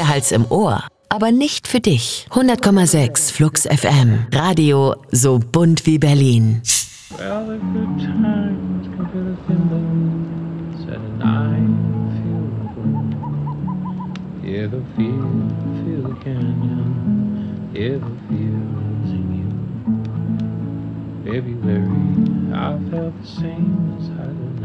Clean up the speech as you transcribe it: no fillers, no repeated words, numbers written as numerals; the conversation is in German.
Hals im Ohr, aber nicht für dich. 100,6 Flux FM. Radio so bunt wie Berlin. Well, the good times can feel the thimbles at a night feel the wind. Hear the feel the canyon, hear the fields in you. February, I felt the same as I did.